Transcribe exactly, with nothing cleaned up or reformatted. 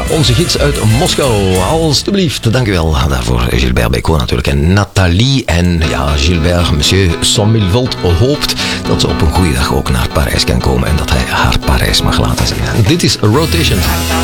onze gids uit Moskou. Alsjeblieft, dankjewel daarvoor. Gilbert Bécaud natuurlijk en Nathalie. En ja, Gilbert, monsieur cent mille volt, hoopt dat ze op een goede dag ook naar Parijs kan komen en dat hij haar Parijs mag laten zien. Dit is Rotation.